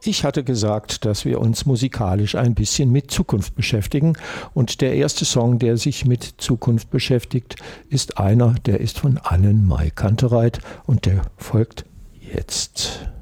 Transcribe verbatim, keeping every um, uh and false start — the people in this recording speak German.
Ich hatte gesagt, dass wir uns musikalisch ein bisschen mit Zukunft beschäftigen. Und der erste Song, der sich mit Zukunft beschäftigt, ist einer, der ist von Annen Mai Kantereit und der folgt jetzt.